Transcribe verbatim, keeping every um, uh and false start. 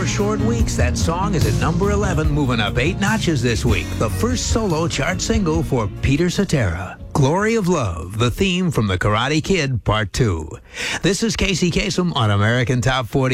short weeks, that song is at number eleven, moving up eight notches this week. The first solo chart single for Peter Cetera. Glory of Love, the theme from The Karate Kid, Part two. This is Casey Kasem on American Top forty.